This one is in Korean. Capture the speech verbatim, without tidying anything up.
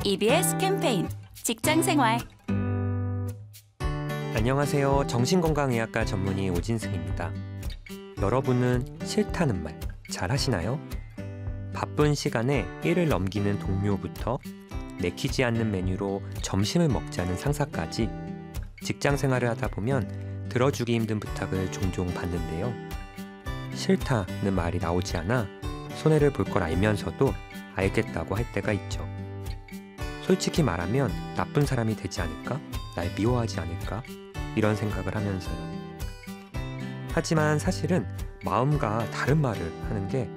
이비에스 캠페인 직장생활. 안녕하세요. 정신건강의학과 전문의 오진승입니다. 여러분은 싫다는 말 잘 하시나요? 바쁜 시간에 일을 넘기는 동료부터 내키지 않는 메뉴로 점심을 먹자는 상사까지 직장 생활을 하다 보면 들어주기 힘든 부탁을 종종 받는데요. 싫다는 말이 나오지 않아 손해를 볼 걸 알면서도 알겠다고 할 때가 있죠. 솔직히 말하면 나쁜 사람이 되지 않을까? 날 미워하지 않을까? 이런 생각을 하면서요. 하지만 사실은 마음과 다른 말을 하는 게